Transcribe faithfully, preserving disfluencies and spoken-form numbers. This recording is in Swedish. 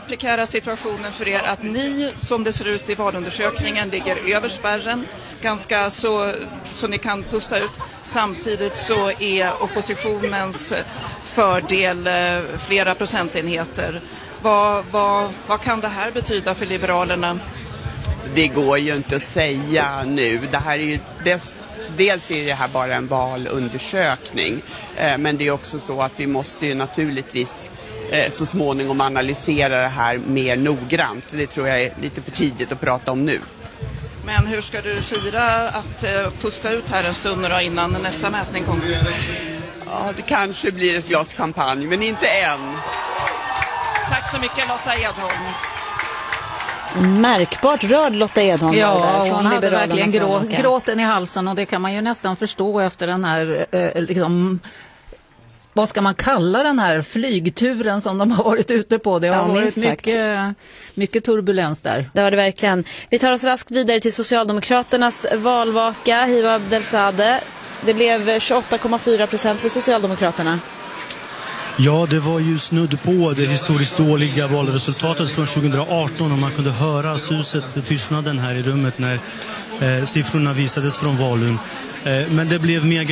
prekära situationen för er att ni, som det ser ut i valundersökningen, ligger över spärren ganska så, så ni kan pusta ut. Samtidigt så är oppositionens fördel flera procentenheter. Vad, vad, vad kan det här betyda för Liberalerna? Det går ju inte att säga nu. Det här är ju dess, dels är det här bara en valundersökning. Eh, men det är också så att vi måste ju naturligtvis eh, så småningom analysera det här mer noggrant. Det tror jag är lite för tidigt att prata om nu. Men hur ska du fira att eh, pusta ut här en stund då innan nästa mätning kommer? Ja, det kanske blir ett glas champagne, men inte än. Tack så mycket Lotta Edholm. Märkbart rörd Lotta Edholm. Ja, där, från hon hade verkligen grå, gråten i halsen, och det kan man ju nästan förstå efter den här eh, liksom, vad ska man kalla den här flygturen som de har varit ute på. Det har ja, varit mycket, mycket turbulens där. Det var det verkligen. Vi tar oss raskt vidare till Socialdemokraternas valvaka. Hiva Abdelzadeh. Det blev tjugoåtta komma fyra procent för Socialdemokraterna. Ja, det var ju snudd på det historiskt dåliga valresultatet från tjugoarton, och man kunde höra suset, tystnaden här i rummet när eh, siffrorna visades från valun. Eh, men det blev mega